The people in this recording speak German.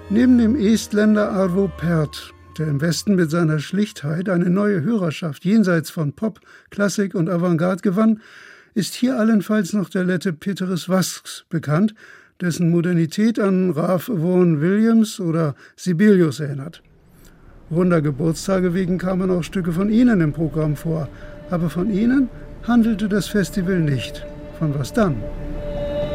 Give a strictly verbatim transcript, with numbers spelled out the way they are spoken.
Neben dem Estländer Arvo Pärt, der im Westen mit seiner Schlichtheit eine neue Hörerschaft jenseits von Pop, Klassik und Avantgarde gewann, ist hier allenfalls noch der Lette Peteris Vasks bekannt, dessen Modernität an Ralph Vaughan Williams oder Sibelius erinnert. Runder Geburtstage wegen kamen auch Stücke von ihnen im Programm vor, aber von ihnen handelte das Festival nicht. Von was dann?